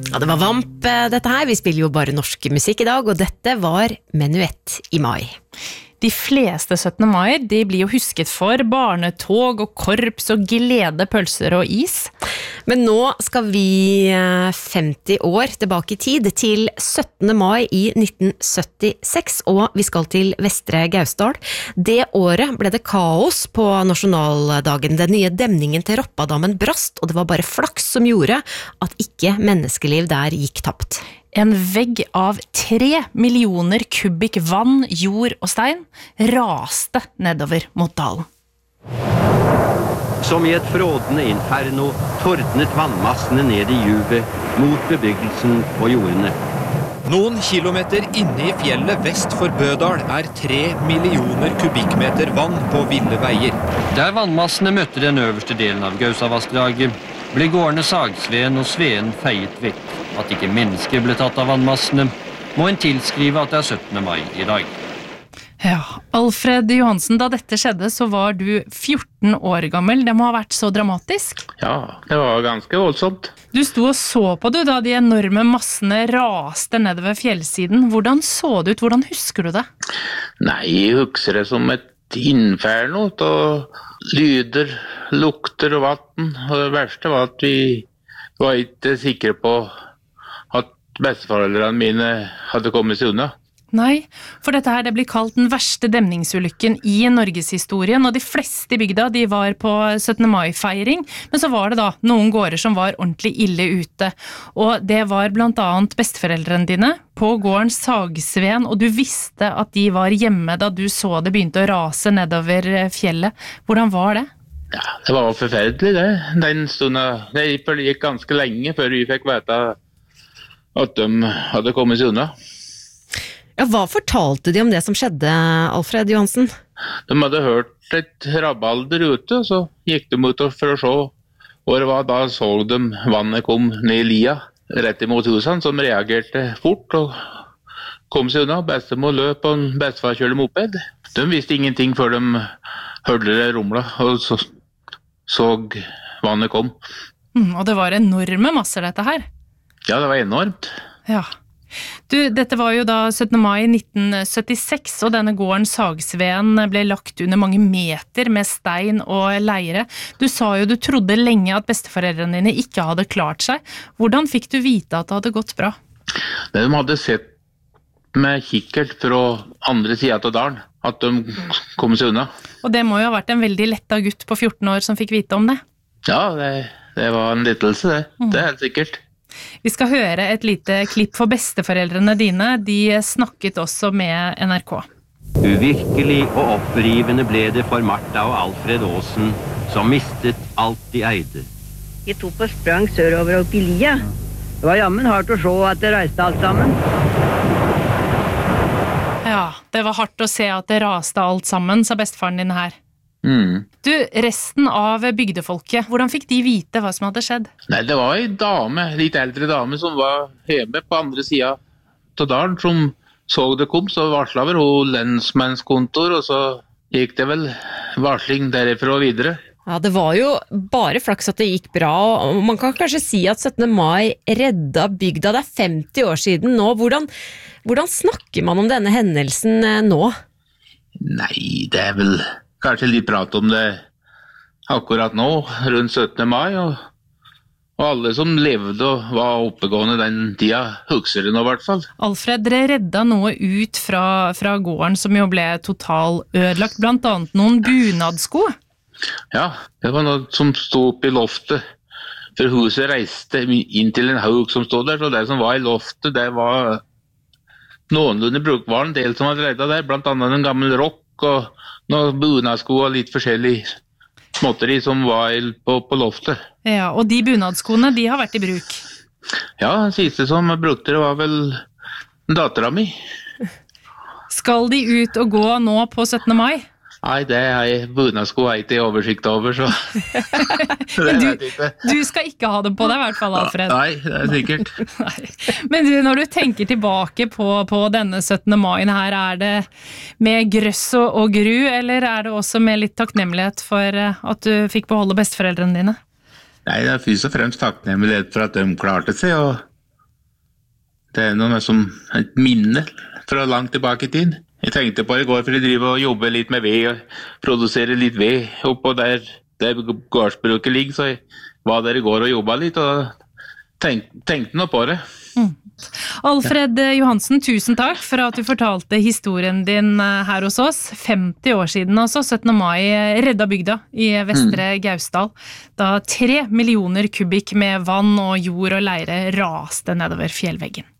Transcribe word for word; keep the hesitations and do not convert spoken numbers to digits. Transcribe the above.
Ja, det var Vamp dette her. Vi spiller jo bare norsk musikk i dag, og dette var Menuett i mai. De fleste syttende mai, de blir jo husket for barnetog og korps og glede, pølser og is. Men nå skal vi femti år tilbake i tid, til syttende mai i nitten syttiseks, og vi skal til Vestre Gausdal. Det året ble det kaos på nasjonaldagen. Den nye demningen til Roppadammen brast, og det var bare flaks som gjorde at ikke menneskeliv der gikk tapt. En vegg av tre millioner kubikk vann, jord og stein raste nedover mot dalen. Som i et frådende inferno tordnet vannmassene ned i juvet mot bebyggelsen og jordene. Noen kilometer inne i fjellet vest for Bødal er tre millioner kubikkmeter vann på ville veier. Der vannmassene møtte den øverste delen av Gausavassdraget, ble gårdene Sagsveen og Sveen feiet vekk. At ikke mennesker ble tatt av vannmassene, må en tilskrive at det er syttende mai i dag. Ja, Alfred Johansen, da dette skjedde så var du fjorten år gammel. Det må ha vært så dramatisk? Ja, det var ganske voldsomt. Du sto og så på du da de enorme massene raste nedover fjellsiden. Hvordan så det ut? Hvordan husker du det? Nei, jeg husker det som et inferno av lyder, lukter og vatten. Og det verste var at vi var ikke sikre på at besteforeldrene mine hadde kommet seg unna. Nei, for dette her det blir kalt den verste demningsulykken i Norgeshistorien, og de fleste i bygda de var på syttende mai-feiring, men så var det da noen gårder som var ordentlig ille ute, og det var blant annet besteforeldrene dine på gården Sagsveen, og du visste at de var hjemme da du så det begynte å rase nedover fjellet. Hvordan var det? Ja, det var forferdelig det. Den stunden, det gikk ganske lenge før vi fikk vite at de hadde kommet seg unna. Ja, hva fortalte de om det som skjedde, Alfred Johansen? De hadde hørt et rabalder ute, så gikk de ut for å se hvor det var. Da så de vannet kom ned i lia, rett imot husene, som reagerte fort og kom seg unna. Bestemor løp og bestefar kjørte moped. De visste ingenting før de hørte det rumla, og så, så vannet kom. Mm, og det var enorme masser dette her? Ja, det var enormt. Ja. Du, dette var jo da syttende mai nitten syttiseks, og denne gården Sagsveen ble lagt under mange meter med stein og leire. Du sa jo du trodde lenge at besteforeldrene dine ikke hadde klart seg. Hvordan fikk du vite at det hadde gått bra? De hadde sett med kikkert fra andre siden av dalen, at de kom seg unna. Og det må jo ha vært en veldig letta gutt på fjorten år som fikk vite om det? Ja, det, det var en lettelse det. Mm. Det er helt sikkert. Vi skal høre et lite klipp for besteforeldrene dine. De snakket også med N R K. Uvirkelig og opprivende ble det for Martha og Alfred Aasen, som mistet alt de eide. De to på sprang sørover opp i lia. Det var jammen hardt å se at det reiste alt sammen. Ja, det var hardt å se at det raste alt sammen, sa bestefaren din her. Mm. Du, resten av bygdefolket, hvordan fikk de vite hva som hadde skjedd? Nei, det var en dame, litt eldre dame som var hjemme på andre siden av dalen, som så det kom, så varslet over hun lensmannskontor, og så gikk det vel varsling derifra og videre. Ja, det var jo bare flaks at det gikk bra, og man kan kanskje si at syttende mai redda bygda. Det er femti år siden nå. Hvordan, hvordan snakker man om denne hendelsen nå? Nei, det er vel kanskje litt prat om det akkurat nå, rundt syttende mai, og, og alle som levde og var oppegående den tida, husker det nå i hvert fall. Alfred, dere redda noe ut fra, fra gården som jo ble total ødelagt, blant annet noen bunadsko. Ja, det var noe som stod opp i loftet, for huset reiste inn til en haug som stod der, så det som var i loftet, det var noenlunde brukbar, en del som hadde redda der, blant annet en gammel rokk, og noen bunadsko og litt forskjellige småtteri som var på, på loftet. Ja, og de bunadskoene, de har vært i bruk? Ja, den siste som brukte det var vel datteren min. Skal de ut og gå nå på syttende mai? Nei, det er bunadsko jeg ikke i oversikt over, så det du, vet jeg ikke. Du skal ikke ha dem på deg i hvert fall, Alfred. Nei, det er sikkert. Nei. Men du, når du tenker tilbake på, på denne syttende mai her, er det med grøss og, og gru, eller er det også med litt takknemlighet for at du fikk beholde besteforeldrene dine? Nei, det er først og fremst takknemlighet for at de klarte seg, og, det er noe som et minne fra langt tilbake i tid. Jeg tenkte på det i går, for jeg driver og jobber litt med ved og produserer litt ved oppå der, der gårdsbruket ligger, så jeg var der i går og jobbet litt og tenk, tenkte noe på det. Mm. Alfred Johansen, tusen takk for at du fortalte historien din her hos oss. femti år siden altså, syttende mai redda bygda i Vestre Gausdal, da tre millioner kubikk med vann og jord og leire raste nedover fjellveggen.